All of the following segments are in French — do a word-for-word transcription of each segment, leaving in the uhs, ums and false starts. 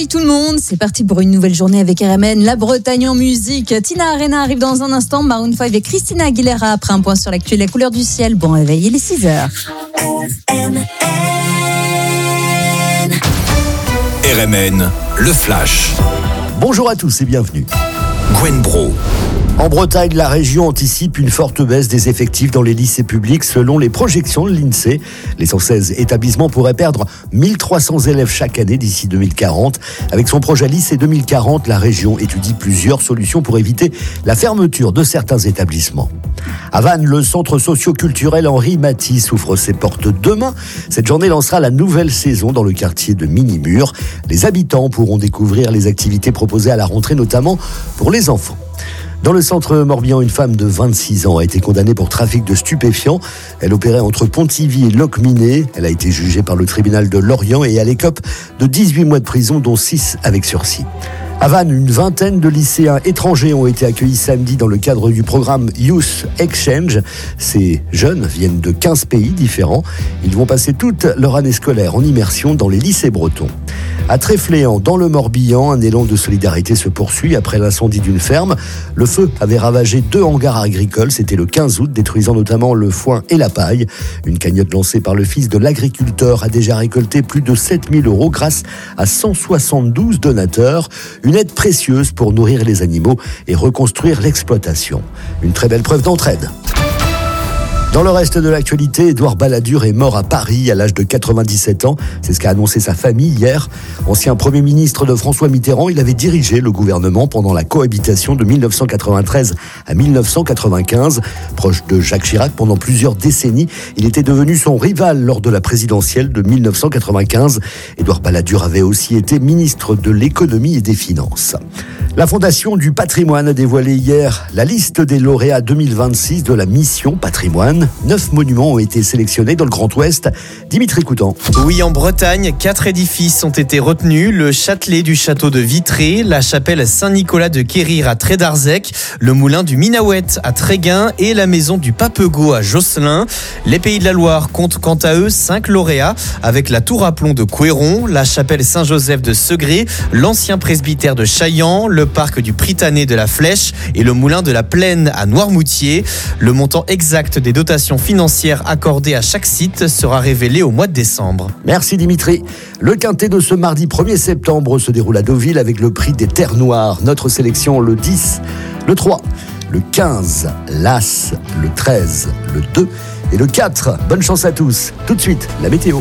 réveille tout le monde, c'est parti pour une nouvelle journée avec R M N, la Bretagne en musique. Tina Arena arrive dans un instant, Maroon cinq et Christina Aguilera après un point sur l'actu, la couleur du ciel. Bon réveil, il est six heures. R M N, R M N, le flash. Bonjour à tous et bienvenue. Gwen Bro. En Bretagne, la région anticipe une forte baisse des effectifs dans les lycées publics selon les projections de l'INSEE. Les cent seize établissements pourraient perdre mille trois cents élèves chaque année d'ici deux mille quarante. Avec son projet Lycée deux mille quarante, la région étudie plusieurs solutions pour éviter la fermeture de certains établissements. À Vannes, le centre socio-culturel Henri Matisse ouvre ses portes demain. Cette journée lancera la nouvelle saison dans le quartier de Minimur. Les habitants pourront découvrir les activités proposées à la rentrée, notamment pour les enfants. Dans le centre Morbihan, une femme de vingt-six ans a été condamnée pour trafic de stupéfiants. Elle opérait entre Pontivy et Locminé. Elle a été jugée par le tribunal de Lorient et elle écope de dix-huit mois de prison, dont six avec sursis. À Vannes, une vingtaine de lycéens étrangers ont été accueillis samedi dans le cadre du programme Youth Exchange. Ces jeunes viennent de quinze pays différents. Ils vont passer toute leur année scolaire en immersion dans les lycées bretons. À Tréfléan, dans le Morbihan, un élan de solidarité se poursuit après l'incendie d'une ferme. Le feu avait ravagé deux hangars agricoles, c'était le quinze août, détruisant notamment le foin et la paille. Une cagnotte lancée par le fils de l'agriculteur a déjà récolté plus de sept mille euros grâce à cent soixante-douze donateurs. Une aide précieuse pour nourrir les animaux et reconstruire l'exploitation. Une très belle preuve d'entraide. Dans le reste de l'actualité, Édouard Balladur est mort à Paris à l'âge de quatre-vingt-dix-sept ans. C'est ce qu'a annoncé sa famille hier. Ancien Premier ministre de François Mitterrand, il avait dirigé le gouvernement pendant la cohabitation de dix-neuf cent quatre-vingt-treize à dix-neuf cent quatre-vingt-quinze. Proche de Jacques Chirac pendant plusieurs décennies, il était devenu son rival lors de la présidentielle de dix-neuf cent quatre-vingt-quinze. Édouard Balladur avait aussi été ministre de l'économie et des finances. La Fondation du patrimoine a dévoilé hier la liste des lauréats deux mille vingt-six de la mission patrimoine. Neuf monuments ont été sélectionnés dans le Grand Ouest. Dimitri Coutan. Oui, en Bretagne, quatre édifices ont été retenus. Le Châtelet du château de Vitré, la chapelle Saint-Nicolas de Quérir à Trédarzec, le moulin du Minahouette à Tréguin et la maison du Papegaut à Josselin. Les Pays de la Loire comptent quant à eux cinq lauréats avec la tour à plomb de Couéron, la chapelle Saint-Joseph de Segré, l'ancien presbytère de Chaillan, le parc du Pritané de la Flèche et le moulin de la Plaine à Noirmoutier. Le montant exact des dotations financières accordées à chaque site sera révélé au mois de décembre. Merci Dimitri. Le quintet de ce mardi premier septembre se déroule à Deauville avec le prix des Terres Noires. Notre sélection le dix, le trois, le quinze, l'As, le treize, le deux et le quatre. Bonne chance à tous. Tout de suite, la météo.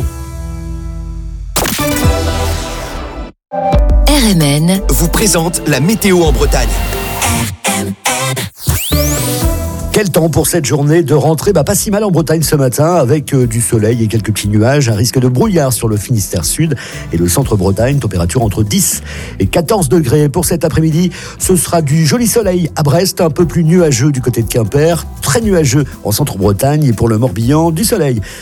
R M N vous présente la météo en Bretagne. R M N. Quel temps pour cette journée de rentrée? Bah, pas si mal en Bretagne ce matin, avec euh, du soleil et quelques petits nuages. Un risque de brouillard sur le Finistère Sud et le centre-Bretagne. Température entre dix et quatorze degrés. Pour cet après-midi, ce sera du joli soleil à Brest, un peu plus nuageux du côté de Quimper. Très nuageux en centre-Bretagne et pour le Morbihan, du soleil